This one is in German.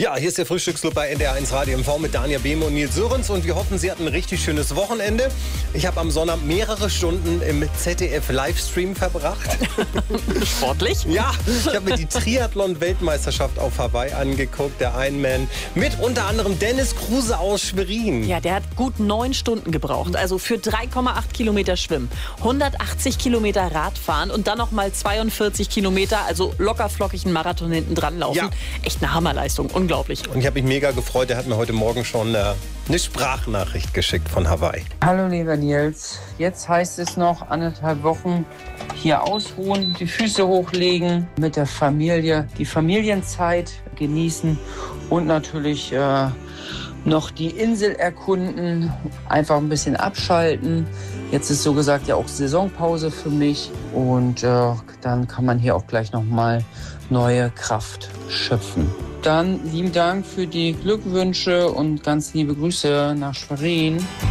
Ja, hier ist der Frühstücksclub bei NDR1 Radio MV mit Dania Behme und Nils Sörensen und wir hoffen, Sie hatten ein richtig schönes Wochenende. Ich habe am Sonntag mehrere Stunden im ZDF-Livestream verbracht. Sportlich? Ja, ich habe mir die Triathlon-Weltmeisterschaft auf Hawaii angeguckt, der Ironman, mit unter anderem Dennis Kruse aus Schwerin. Ja, der hat gut 9 Stunden gebraucht, also für 3,8 Kilometer Schwimmen, 180 Kilometer Radfahren und dann noch mal 42 Kilometer, also locker flockig einen Marathon hinten dran laufen. Ja. Echt eine Hammerleistung, unglaublich. Und ich habe mich mega gefreut, er hat mir heute Morgen schon eine Sprachnachricht geschickt von Hawaii. Hallo lieber Nils, jetzt heißt es noch 1,5 Wochen hier ausruhen, die Füße hochlegen, mit der Familie die Familienzeit genießen und natürlich noch die Insel erkunden, einfach ein bisschen abschalten. Jetzt ist so gesagt ja auch Saisonpause für mich und dann kann man hier auch gleich nochmal neue Kraft schöpfen. Dann lieben Dank für die Glückwünsche und ganz liebe Grüße nach Schwerin.